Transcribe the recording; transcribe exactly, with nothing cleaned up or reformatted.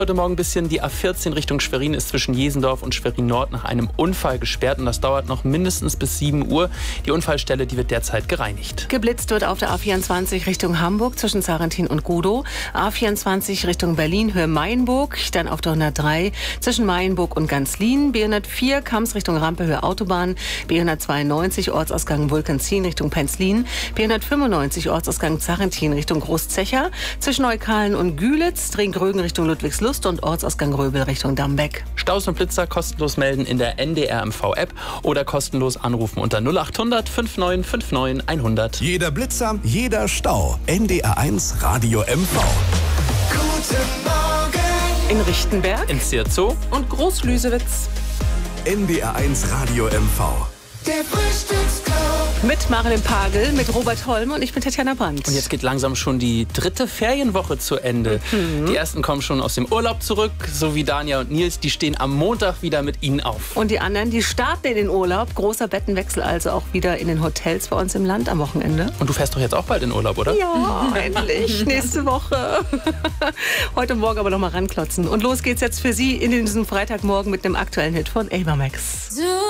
Heute Morgen ein bisschen. Die A vierzehn Richtung Schwerin ist zwischen Jesendorf und Schwerin Nord nach einem Unfall gesperrt und das dauert noch mindestens bis sieben Uhr. Die Unfallstelle, die wird derzeit gereinigt. Geblitzt wird auf der A vierundzwanzig Richtung Hamburg zwischen Sarrentin und Gudow. A vierundzwanzig Richtung Berlin, Höhe Mayenburg. Dann auf der hundertdrei zwischen Mayenburg und Ganzlin. B hundertvier Kamms Richtung Rampe, Höhe Autobahn. B hundertzweiundneunzig Ortsausgang Vulkanzin Richtung Penzlin. B hundertfünfundneunzig Ortsausgang Zarrentin Richtung Großzecher. Zwischen Neukalen und Gülitz. Drehen-Grögen Richtung Ludwigslust und Ortsausgang Röbel Richtung Dammbeck. Staus und Blitzer kostenlos melden in der N D R M V-App oder kostenlos anrufen unter null acht hundert fünfundneunzig neunundfünfzig hundert. Jeder Blitzer, jeder Stau. N D R eins Radio M V. Guten Morgen. In Richtenberg, In Zierzow und Großlüsewitz. N D R eins Radio M V. Der Frühstücksclub. Mit Marilyn Pagel, mit Robert Holm und ich bin Tatjana Brandt. Und jetzt geht langsam schon die dritte Ferienwoche zu Ende. Mhm. Die ersten kommen schon aus dem Urlaub zurück, so wie Dania und Nils. Die stehen am Montag wieder mit ihnen auf. Und die anderen, die starten in den Urlaub. Großer Bettenwechsel also auch wieder in den Hotels bei uns im Land am Wochenende. Und du fährst doch jetzt auch bald in Urlaub, oder? Ja, endlich. Nächste Woche. Heute Morgen aber noch mal ranklotzen. Und los geht's jetzt für Sie in diesem Freitagmorgen mit einem aktuellen Hit von Abermax. So